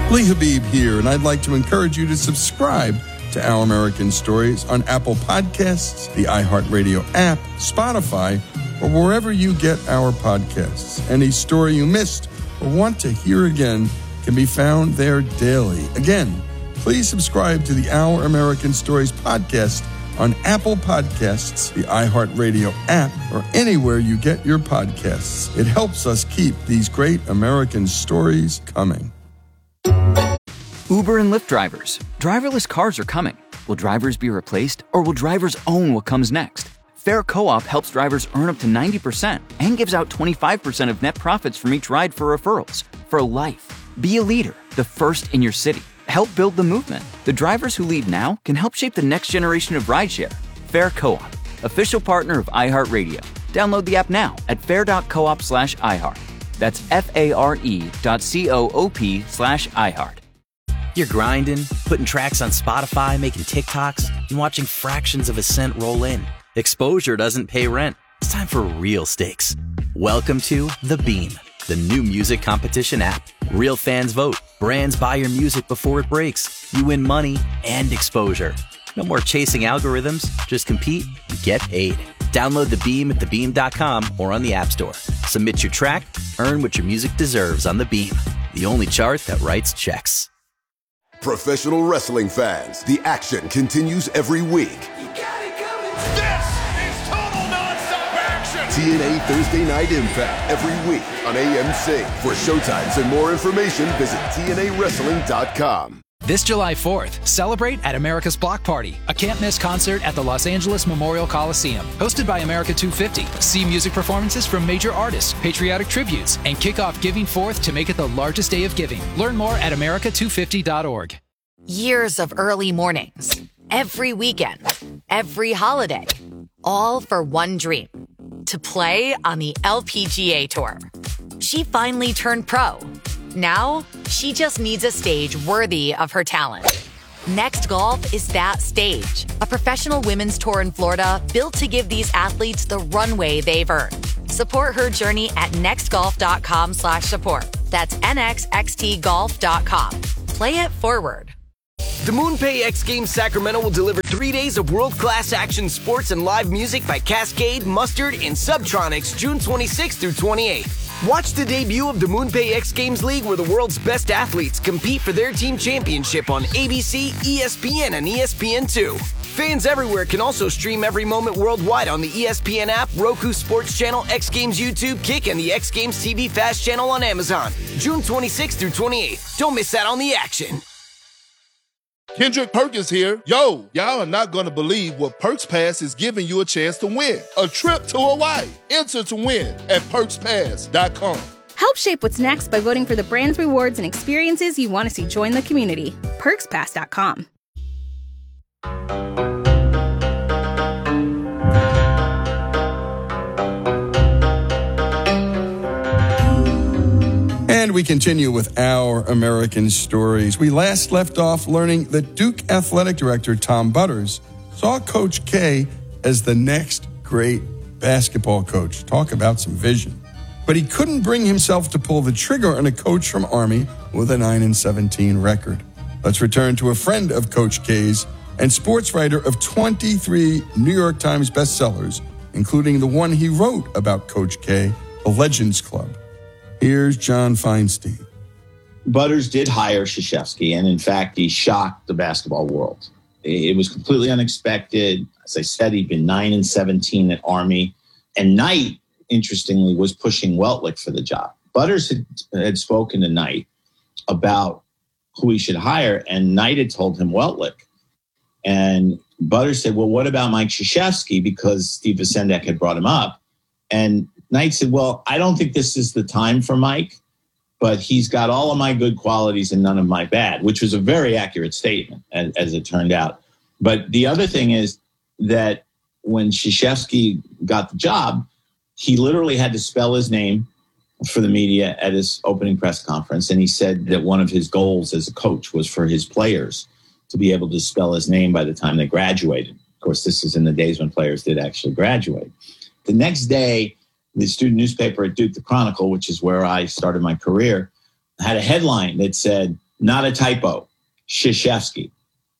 Lee Habib here, and I'd like to encourage you to subscribe to Our American Stories on Apple Podcasts, the iHeartRadio app, Spotify, or wherever you get our podcasts. Any story you missed or want to hear again can be found there daily. Again, please subscribe to the Our American Stories podcast on Apple Podcasts, the iHeartRadio app, or anywhere you get your podcasts. It helps us keep these great American stories coming. Uber and Lyft drivers. Driverless cars are coming. Will drivers be replaced, or will drivers own what comes next? Fair Co-op helps drivers earn up to 90% and gives out 25% of net profits from each ride for referrals. For life. Be a leader, the first in your city. Help build the movement. The drivers who lead now can help shape the next generation of rideshare. Fair Co-op, official partner of iHeartRadio. Download the app now at fair.coop/iHeart. That's FARE.coop/iHeart. You're grinding, putting tracks on Spotify, making TikToks, and watching fractions of a cent roll in. Exposure doesn't pay rent. It's time for real stakes. Welcome to The Beam, the new music competition app. Real fans vote. Brands buy your music before it breaks. You win money and exposure. No more chasing algorithms. Just compete and get paid. Download The Beam at thebeam.com or on the App Store. Submit your track, earn what your music deserves on The Beam, the only chart that writes checks. Professional wrestling fans, the action continues every week. You got it coming. This is total nonstop action. TNA Thursday Night Impact every week on AMC. For showtimes and more information, visit TNAWrestling.com. This July 4th, celebrate at America's Block Party, a can't-miss concert at the Los Angeles Memorial Coliseum. Hosted by America 250. See music performances from major artists, patriotic tributes, and kick off Giving Forth to make it the largest day of giving. Learn more at america250.org. Years of early mornings, every weekend, every holiday, all for one dream, to play on the LPGA Tour. She finally turned pro. Now, she just needs a stage worthy of her talent. Next Golf is that stage. A professional women's tour in Florida built to give these athletes the runway they've earned. Support her journey at nextgolf.com/support. That's nxxtgolf.com. Play it forward. The MoonPay X Games Sacramento will deliver 3 days of world-class action sports and live music by Cascade, Mustard, and Subtronics June 26th through 28th. Watch the debut of the MoonPay X Games League, where the world's best athletes compete for their team championship on ABC, ESPN, and ESPN2. Fans everywhere can also stream every moment worldwide on the ESPN app, Roku Sports Channel, X Games YouTube, Kick, and the X Games TV Fast Channel on Amazon. June 26th through 28th. Don't miss out on the action. Kendrick Perkins here. Yo, y'all are not going to believe what Perks Pass is giving you a chance to win. A trip to Hawaii. Enter to win at perkspass.com. Help shape what's next by voting for the brands, rewards, and experiences you want to see join the community. perkspass.com. And we continue with Our American Stories. We last left off learning that Duke Athletic Director Tom Butters saw Coach K as the next great basketball coach. Talk about some vision. But he couldn't bring himself to pull the trigger on a coach from Army with a 9-17 record. Let's return to a friend of Coach K's and sports writer of 23 New York Times bestsellers, including the one he wrote about Coach K, The Legends Club. Here's John Feinstein. Butters did hire Krzyzewski, and in fact, he shocked the basketball world. It was completely unexpected. As I said, he'd been 9-17 at Army, and Knight, interestingly, was pushing Weltlich for the job. Butters had spoken to Knight about who he should hire, and Knight had told him Weltlich. And Butters said, well, what about Mike Krzyzewski? Because Steve Vacendak had brought him up. And Knight said, well, I don't think this is the time for Mike, but he's got all of my good qualities and none of my bad, which was a very accurate statement, as it turned out. But the other thing is that when Krzyzewski got the job, he literally had to spell his name for the media at his opening press conference. And he said that one of his goals as a coach was for his players to be able to spell his name by the time they graduated. Of course, this is in the days when players did actually graduate. The next day, the student newspaper at Duke, the Chronicle, which is where I started my career, had a headline that said, not a typo, Krzyzewski.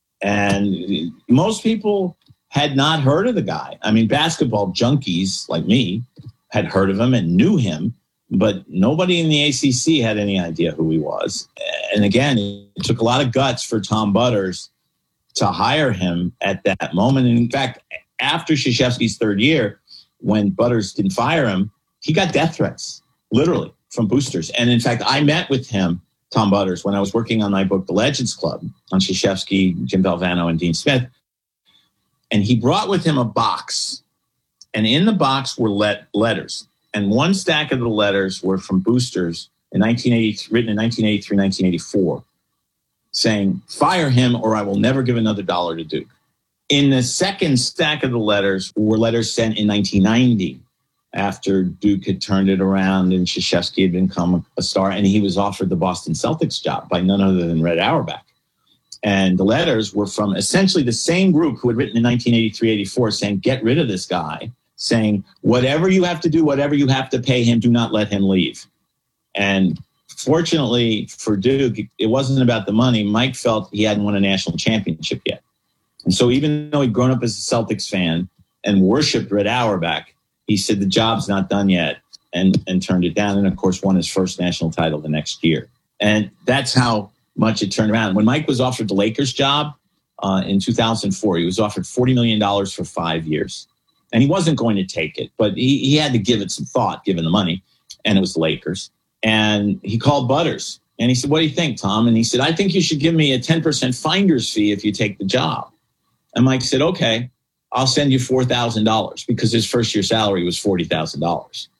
And most people had not heard of the guy. I mean, basketball junkies like me had heard of him and knew him, but nobody in the ACC had any idea who he was. And again, it took a lot of guts for Tom Butters to hire him at that moment. And in fact, after Krzyzewski's third year, when Butters didn't fire him, he got death threats, literally, from boosters. And in fact, I met with him, Tom Butters, when I was working on my book, The Legends Club, on Krzyzewski, Jim Valvano, and Dean Smith. And he brought with him a box. And in the box were letters. And one stack of the letters were from boosters in 1980, written in 1983, 1984, saying, fire him or I will never give another dollar to Duke. In the second stack of the letters were letters sent in 1990 after Duke had turned it around and Krzyzewski had become a star, and he was offered the Boston Celtics job by none other than Red Auerbach. And the letters were from essentially the same group who had written in 1983-84 saying, get rid of this guy, saying, whatever you have to do, whatever you have to pay him, do not let him leave. And fortunately for Duke, it wasn't about the money. Mike felt he hadn't won a national championship yet. And so even though he'd grown up as a Celtics fan and worshipped Red Auerbach, he said the job's not done yet and turned it down. And, of course, won his first national title the next year. And that's how much it turned around. When Mike was offered the Lakers job in 2004, he was offered $40 million for 5 years. And he wasn't going to take it, but he had to give it some thought, given the money. And it was the Lakers. And he called Butters. And he said, what do you think, Tom? And he said, I think you should give me a 10% finder's fee if you take the job. And Mike said, okay, I'll send you $4,000, because his first year salary was $40,000.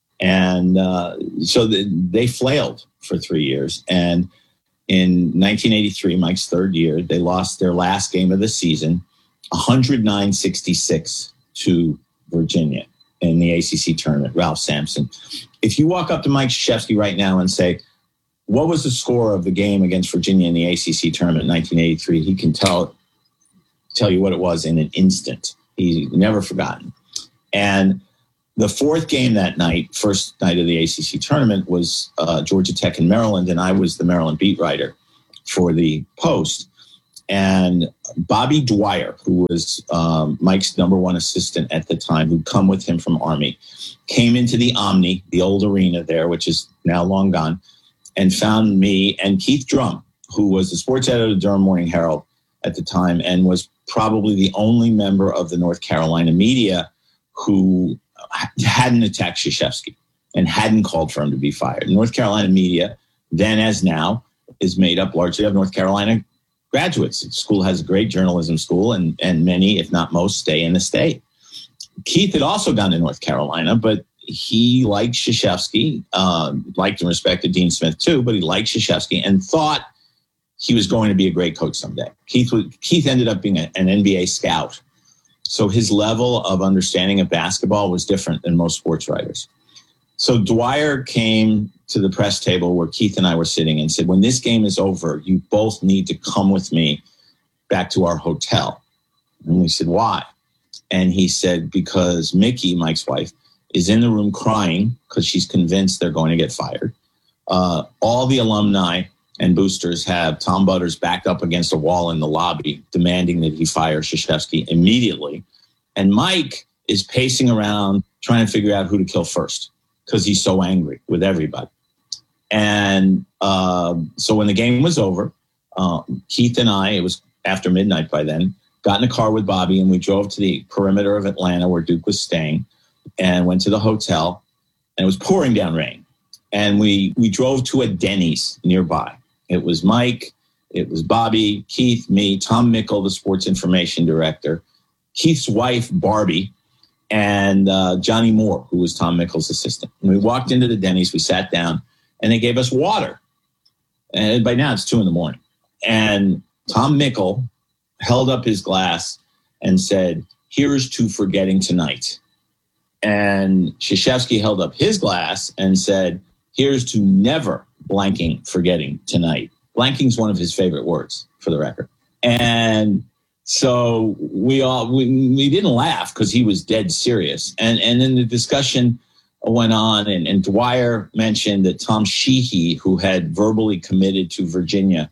And so they flailed for 3 years. And in 1983, Mike's third year, they lost their last game of the season, 109-66 to Virginia in the ACC tournament, Ralph Sampson. If you walk up to Mike Krzyzewski right now and say, what was the score of the game against Virginia in the ACC tournament in 1983? He can tell you what it was in an instant. He's never forgotten. And the fourth game that night, first night of the ACC tournament, was Georgia Tech in Maryland, and I was the Maryland beat writer for the Post. And Bobby Dwyer, who was Mike's number one assistant at the time, who'd come with him from Army, came into the Omni, the old arena there, which is now long gone, and found me and Keith Drum, who was the sports editor of the Durham Morning Herald at the time and was probably the only member of the North Carolina media who hadn't attacked Krzyzewski and hadn't called for him to be fired. North Carolina media, then as now, is made up largely of North Carolina graduates. The school has a great journalism school, and many, if not most, stay in the state. Keith had also gone to North Carolina, but he liked Krzyzewski, liked and respected Dean Smith too, but he liked Krzyzewski and thought he was going to be a great coach someday. Keith ended up being an NBA scout. So his level of understanding of basketball was different than most sports writers. So Dwyer came to the press table where Keith and I were sitting and said, when this game is over, you both need to come with me back to our hotel. And we said, why? And he said, because Mickey, Mike's wife, is in the room crying because she's convinced they're going to get fired. All the alumni and boosters have Tom Butters backed up against a wall in the lobby, demanding that he fire Krzyzewski immediately. And Mike is pacing around trying to figure out who to kill first because he's so angry with everybody. And so when the game was over, Keith and I, it was after midnight by then, got in a car with Bobby and we drove to the perimeter of Atlanta where Duke was staying and went to the hotel, and it was pouring down rain. And we drove to a Denny's nearby. It was Mike, it was Bobby, Keith, me, Tom Mickle, the sports information director, Keith's wife, Barbie, and Johnny Moore, who was Tom Mickle's assistant. And we walked into the Denny's, we sat down, and they gave us water. And by now it's 2 a.m. And Tom Mickle held up his glass and said, here's to forgetting tonight. And Krzyzewski held up his glass and said, here's to never blanking forgetting tonight. Blanking is one of his favorite words, for the record. And so we didn't laugh because he was dead serious. And then the discussion went on, and Dwyer mentioned that Tom Sheehy, who had verbally committed to Virginia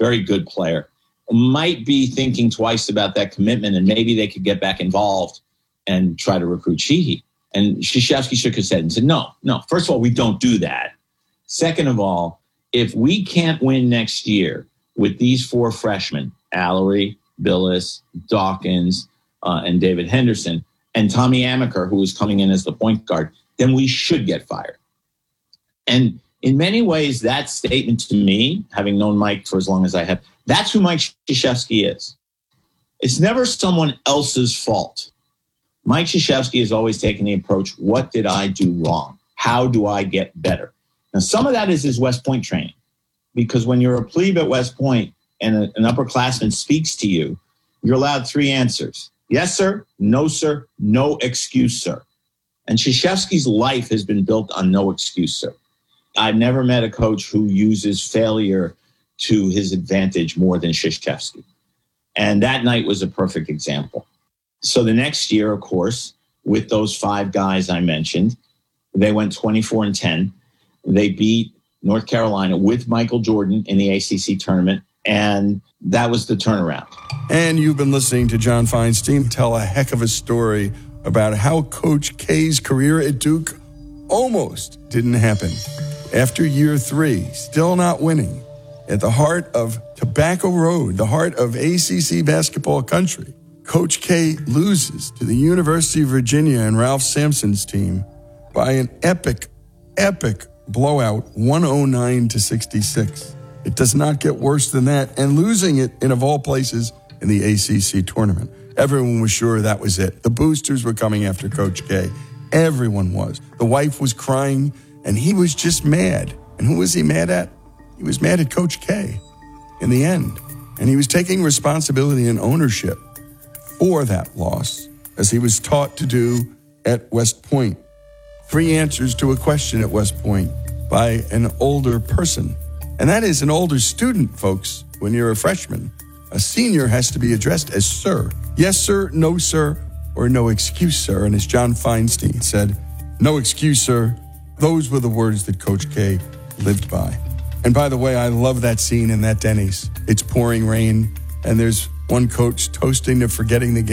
very good player, might be thinking twice about that commitment, and maybe they could get back involved and try to recruit Sheehy. And Krzyzewski shook his head and said, no. First of all, we don't do that. Second of all, if we can't win next year with these 4 freshmen, Allery, Billis, Dawkins, and David Henderson, and Tommy Amaker, who was coming in as the point guard, then we should get fired. And in many ways, that statement to me, having known Mike for as long as I have, that's who Mike Krzyzewski is. It's never someone else's fault. Mike Krzyzewski has always taken the approach, what did I do wrong? How do I get better? Now, some of that is his West Point training, because when you're a plebe at West Point and an upperclassman speaks to you, you're allowed 3 answers. Yes, sir. No, sir. No excuse, sir. And Krzyzewski's life has been built on no excuse, sir. I've never met a coach who uses failure to his advantage more than Krzyzewski. And that night was a perfect example. So the next year, of course, with those 5 guys I mentioned, they went 24-10. They beat North Carolina with Michael Jordan in the ACC tournament, and that was the turnaround. And you've been listening to John Feinstein tell a heck of a story about how Coach K's career at Duke almost didn't happen. After year 3, still not winning, at the heart of Tobacco Road, the heart of ACC basketball country, Coach K loses to the University of Virginia and Ralph Sampson's team by an epic blowout, 109-66. It does not get worse than that, and losing it in, of all places, in the ACC tournament. Everyone was sure that was it. The boosters were coming after Coach K. Everyone was. The wife was crying, and he was just mad. And who was he mad at? He was mad at Coach K in the end. And he was taking responsibility and ownership for that loss, as he was taught to do at West Point. 3 answers to a question at West Point by an older person. And that is an older student, folks. When you're a freshman, a senior has to be addressed as sir. Yes, sir, no, sir, or no excuse, sir. And as John Feinstein said, no excuse, sir. Those were the words that Coach K lived by. And by the way, I love that scene in that Denny's. It's pouring rain, and there's one coach toasting to forgetting the game.